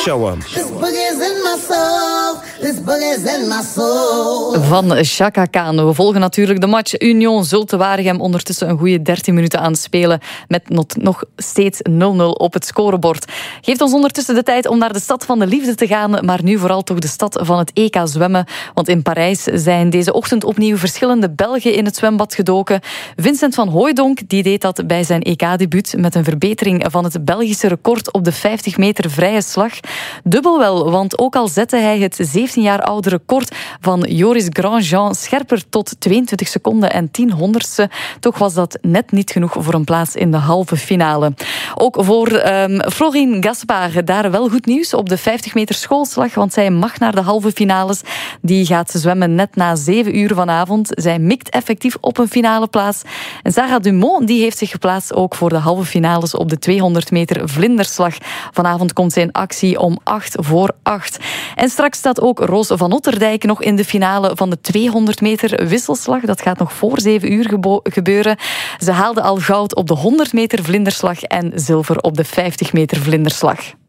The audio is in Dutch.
Show 'em. This boogie's in my soul. This boogie's in my soul. Van Chaka Khan. We volgen natuurlijk de match Union Zulte-Waregem. Ondertussen een goede 13 minuten aan het spelen. Met nog steeds 0-0 op het scorebord. Geeft ons ondertussen de tijd om naar de stad van de liefde te gaan. Maar nu vooral toch de stad van het EK zwemmen. Want in Parijs zijn deze ochtend opnieuw verschillende Belgen in het zwembad gedoken. Vincent van Hooijdonk die deed dat bij zijn EK-debuut met een verbetering van het Belgische record op de 50 meter vrije slag. Dubbel wel, want ook al zette hij het 17 jaar oude record van Joris Grandjean scherper tot 22 seconden en 10 honderdste, toch was dat net niet genoeg voor een plaats in de halve finale. Ook voor Florine Gaspard daar wel goed nieuws op de 50 meter schoolslag, want zij mag naar de halve finales. Die gaat zwemmen net na 7 uur vanavond. Zij mikt effectief op een finale plaats. En Sarah Dumont die heeft zich geplaatst ook voor de halve finales op de 200 meter vlinderslag. Vanavond komt zij in actie om 7:08. En straks staat ook Roos van Otterdijk nog in de finale van de 200 meter wisselslag. Dat gaat nog voor 7 uur gebeuren. Ze haalde al goud op de 100 meter vlinderslag en zilver op de 50 meter vlinderslag.